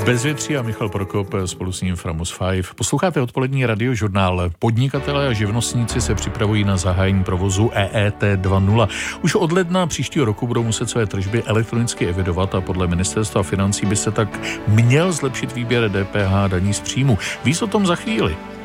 Bezvětří a Michal Prokop spolu s ním Framus 5. Posloucháte odpolední radiožurnál. Podnikatelé a živnostníci se připravují na zahájení provozu EET 2.0. Už od ledna příštího roku budou muset své tržby elektronicky evidovat a podle ministerstva financí by se tak měl zlepšit výběr DPH daní z příjmu. Víc o tom za chvíli.